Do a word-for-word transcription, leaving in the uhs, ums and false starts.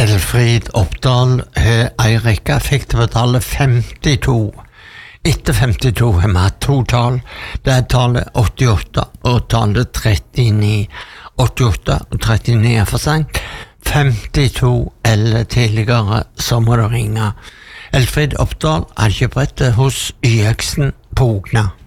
Elfrid Oppdal har Eirika fikk til å betale femtito. Etter femtito har vi hatt to tall. Det er tallet åttiåtte og tallet trettini. åttiåtte og trettini er for sent. femtito eller tidligere, så må du ringe. Elfrid Oppdal er kjøprettet hos Y X-en på Ogna.